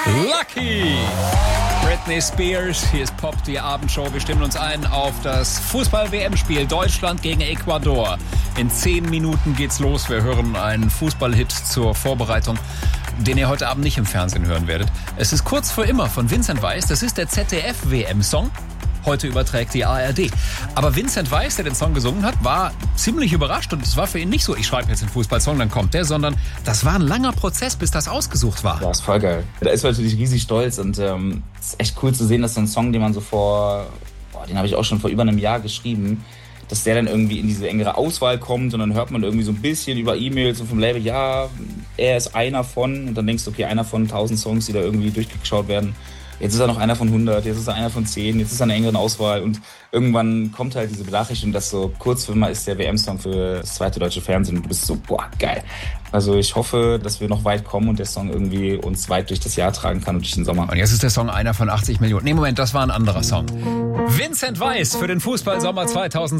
Lucky! Britney Spears, hier ist Pop, die Abendshow. Wir stimmen uns ein auf das Fußball-WM-Spiel Deutschland gegen Ecuador. In 10 Minuten geht's los. Wir hören einen Fußball-Hit zur Vorbereitung, den ihr heute Abend nicht im Fernsehen hören werdet. Es ist Kurz vor immer von Vincent Weiss. Das ist der ZDF-WM-Song. Heute überträgt die ARD. Aber Vincent Weiss, der den Song gesungen hat, war ziemlich überrascht. Und es war für ihn nicht so, ich schreibe jetzt einen Fußballsong, dann kommt der, sondern das war ein langer Prozess, bis das ausgesucht war. Ja, ist voll geil. Da ist man natürlich riesig stolz und es ist echt cool zu sehen, dass so ein Song, den man so den habe ich auch schon vor über einem Jahr geschrieben, dass der dann irgendwie in diese engere Auswahl kommt und dann hört man irgendwie so ein bisschen über E-Mails und vom Label, ja, er ist einer von, und dann denkst du, okay, einer von 1000 Songs, die da irgendwie durchgeschaut werden. Jetzt ist er noch einer von 100, jetzt ist er einer von 10, jetzt ist er in einer engeren Auswahl und irgendwann kommt halt diese Benachrichtigung, dass so kurz vor immer ist der WM-Song für das zweite deutsche Fernsehen und du bist so, boah, geil. Also ich hoffe, dass wir noch weit kommen und der Song irgendwie uns weit durch das Jahr tragen kann und durch den Sommer. Und jetzt ist der Song einer von 80 Millionen. Nee, Moment, das war ein anderer Song. Vincent Weiss für den Fußballsommer 2000.